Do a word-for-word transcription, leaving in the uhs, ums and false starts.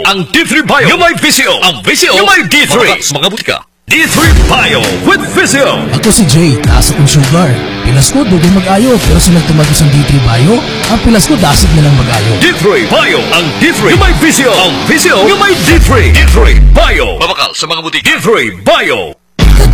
ang D three Bio. Yung may Visio. Ang Visio. Yung may D three. Mga mga butika. D three Bio with Visio. Ako si Jay, taas akong sugar. Pilas ko, dugay mag-ayo. Pero sa nagtumagos ang D three Bio, ang pilas ko, dasig na lang mag-ayo. D three Bio. Ang D three. Yung may Visio. Ang Visio. Yung may D three. D three Bio. Mabakal sa mga butika. D three Bio.